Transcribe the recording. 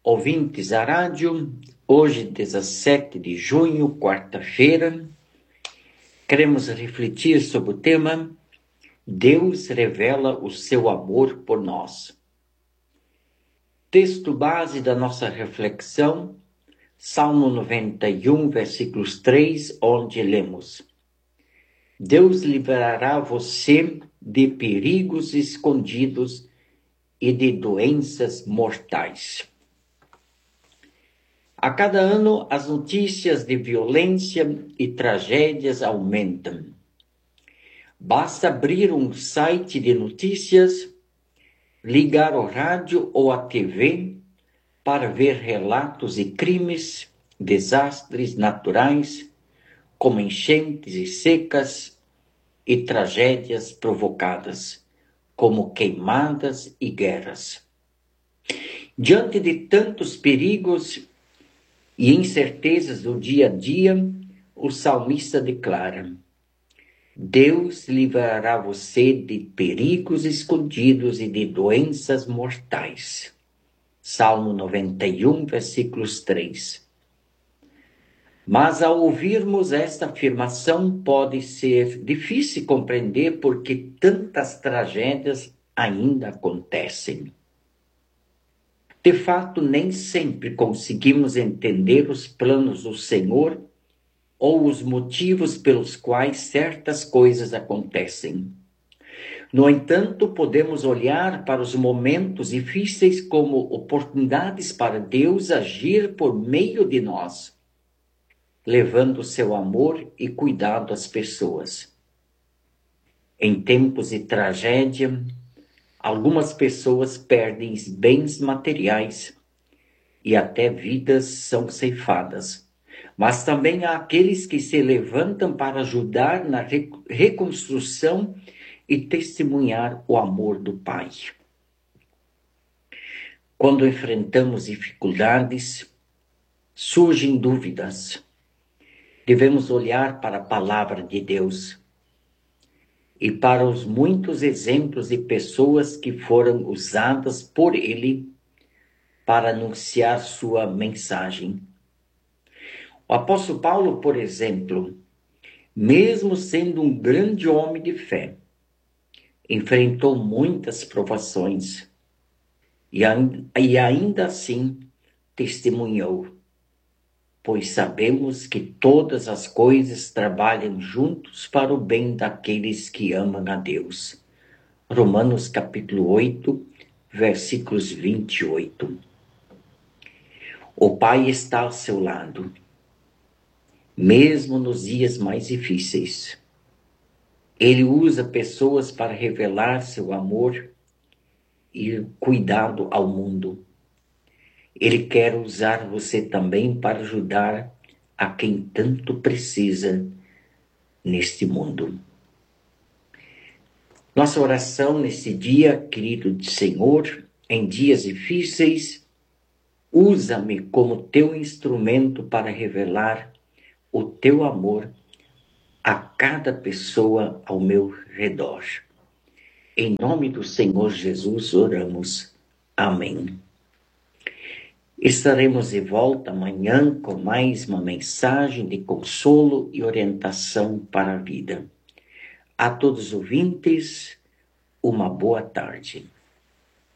ouvintes da rádio, hoje 17 de junho, quarta-feira, queremos refletir sobre o tema Deus revela o seu amor por nós. Texto base da nossa reflexão, Salmo 91, versículos 3, onde lemos: Deus livrará você de perigos escondidos e de doenças mortais. A cada ano, as notícias de violência e tragédias aumentam. Basta abrir um site de notícias, ligar o rádio ou a TV para ver relatos de crimes, desastres naturais, como enchentes e secas, e tragédias provocadas, como queimadas e guerras. Diante de tantos perigos e incertezas do dia a dia, o salmista declara: Deus livrará você de perigos escondidos e de doenças mortais. Salmo 91, versículos 3. Mas ao ouvirmos esta afirmação, pode ser difícil compreender por que tantas tragédias ainda acontecem. De fato, nem sempre conseguimos entender os planos do Senhor ou os motivos pelos quais certas coisas acontecem. No entanto, podemos olhar para os momentos difíceis como oportunidades para Deus agir por meio de nós, levando seu amor e cuidado às pessoas. Em tempos de tragédia, algumas pessoas perdem bens materiais e até vidas são ceifadas. Mas também há aqueles que se levantam para ajudar na reconstrução e testemunhar o amor do Pai. Quando enfrentamos dificuldades, surgem dúvidas. Devemos olhar para a palavra de Deus e para os muitos exemplos de pessoas que foram usadas por Ele para anunciar sua mensagem. O apóstolo Paulo, por exemplo, mesmo sendo um grande homem de fé, enfrentou muitas provações e ainda assim testemunhou, pois sabemos que todas as coisas trabalham juntos para o bem daqueles que amam a Deus. Romanos capítulo 8, versículos 28. O Pai está ao seu lado, mesmo nos dias mais difíceis. Ele usa pessoas para revelar seu amor e cuidado ao mundo. Ele quer usar você também para ajudar a quem tanto precisa neste mundo. Nossa oração nesse dia, querido Senhor, em dias difíceis, usa-me como teu instrumento para revelar o teu amor a cada pessoa ao meu redor. Em nome do Senhor Jesus oramos. Amém. Estaremos de volta amanhã com mais uma mensagem de consolo e orientação para a vida. A todos os ouvintes, uma boa tarde.